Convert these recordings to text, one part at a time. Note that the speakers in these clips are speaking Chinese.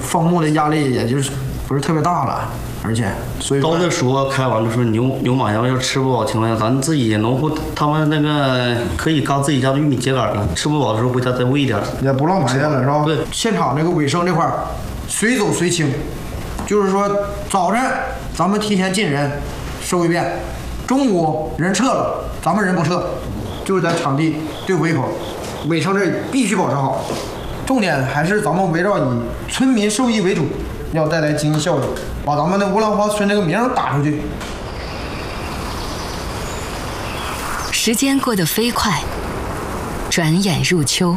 放牧的压力也就是不是特别大了，而且所以到那时候开完了说牛马羊要吃不饱情况下，咱自己农户他们那个可以刚自己家的玉米秸秆了，吃不饱的时候回家再喂一点， 也不浪费了是吧？ 对， 现场这个卫生这块随走随清，就是说早晨咱们提前进人收一遍，中午人撤了，咱们人不撤，就是在场地对围口，卫生这必须保持好。重点还是咱们围绕以村民受益为主，要带来经济效益，把咱们的乌兰花村这个名打出去。 时间过得飞快，转眼入秋，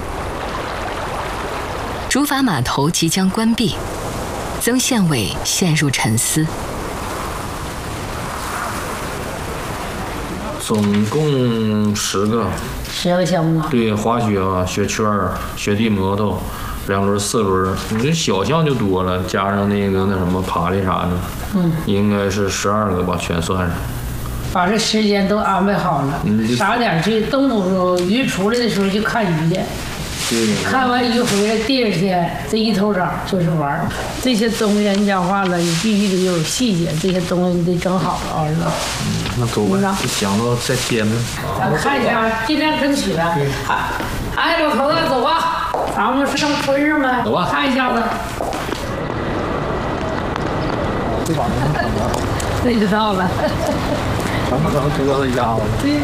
竹筏码头即将关闭，曾县委陷入沉思。 总共10个 ，10个项目。 对，滑雪啊，雪圈儿、雪地摩托，2轮、4轮，你这小项就多了，加上那什么爬犁啥的，应该是12个吧，全算上。 把这时间都安排好了，早点去。东捕鱼出来的时候就看鱼去，看完鱼回来，第2天这一头早就是玩儿。这些东西人讲话了，你必须得有细节，这些东西你得整好了，儿子。 那走吧，想到再添呢。 咱看一下，尽量争取了。哎，老头子，走吧，咱们上村上呗， 走吧， 看一下子。这就到了。 咱们能多的家伙。 对。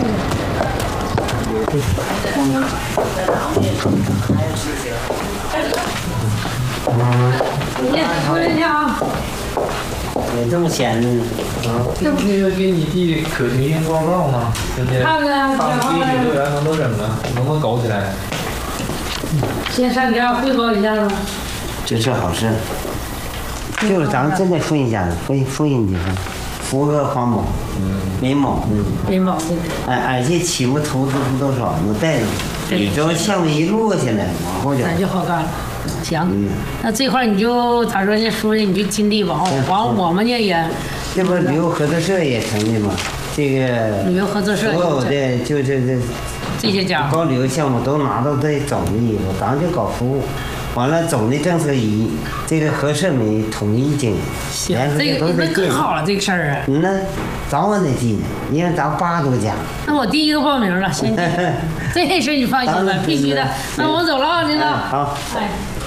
你出来去啊！ 也这么闲呢。 那个给你弟可行性报告吗？ 看看， 上第1学乐园能不能整啊？能不能搞起来？ 先上家汇报一下子。 这是好事。就是咱们真得分一下子，分你看，符合黄某，林某， 林某对。 而且起步投资不多少，能带动。你这项目一落下来，往后就那就好干了。行，那这块你就咋说呢？书记你就尽力往我们呢也。 这不旅游合作社也成立吗？这个旅游合作社所有的就是这些家搞旅游项目都拿到这总的业务，咱就搞服务。完了，总的政策这个合社没统一经营， 行，这个那更好了，这个事儿啊。 那早晚得进，因为咱8多家。 那我第1个报名了，先进。这事你放心吧，必须的。那我走了啊，林子。 好。 哎。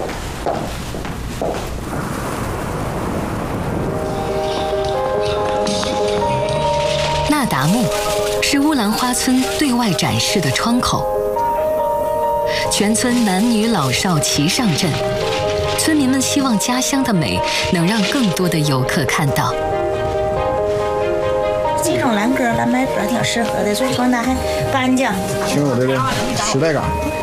那达慕是乌兰花村对外展示的窗口。全村男女老少齐上阵，村民们希望家乡的美能让更多的游客看到。 这种蓝格、蓝白格挺适合的，所以说呢还干净， 挺有这个时代感。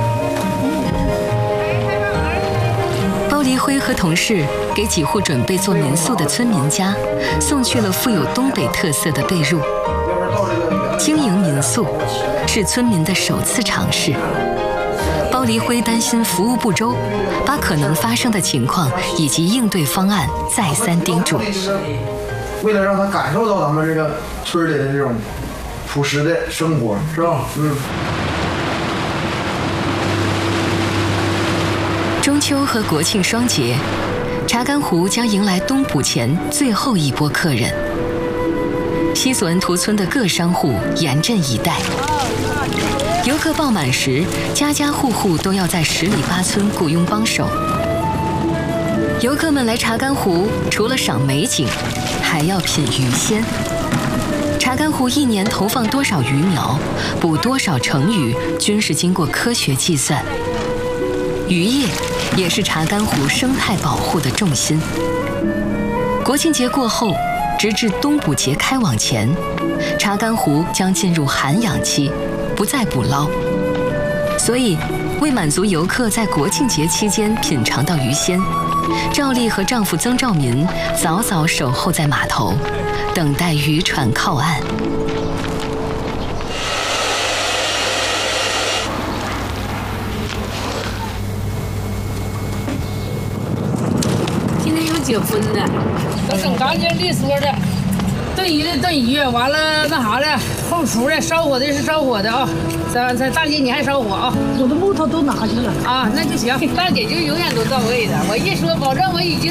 包黎辉和同事给几户准备做民宿的村民家送去了富有东北特色的被褥。经营民宿是村民的首次尝试。包黎辉担心服务不周，把可能发生的情况以及应对方案再三叮嘱。 为了让他感受到咱们这个村里的这种朴实的生活，是吧？ 中秋和国庆双节，查干湖将迎来东捕前最后一波客人。西索恩图村的各商户严阵以待。游客爆满时，家家户户都要在10里8村雇佣帮手。游客们来查干湖，除了赏美景，还要品鱼鲜。查干湖1年投放多少鱼苗，捕多少成鱼，均是经过科学计算。渔业也是查干湖生态保护的重心。国庆节过后，直至东捕节开往前，查干湖将进入涵养期，不再捕捞。所以，为满足游客在国庆节期间品尝到鱼鲜，赵丽和丈夫曾兆民早早守候在码头，等待渔船靠岸。 今天有结婚的，都整干净利索的。炖鱼的炖鱼，完了那啥的，后厨的烧火的是烧火的啊。大姐你还烧火啊？我的木头都拿去了啊，那就行。大姐就永远都到位的。我一说，保证我已经。